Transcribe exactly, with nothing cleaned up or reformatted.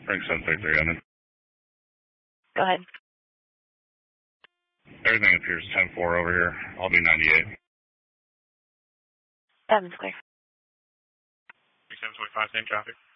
Bring seven thirty-three on it. Go ahead. Everything appears ten four over here. I'll be ninety-eight. Seven's clear. seven twenty-five, same traffic.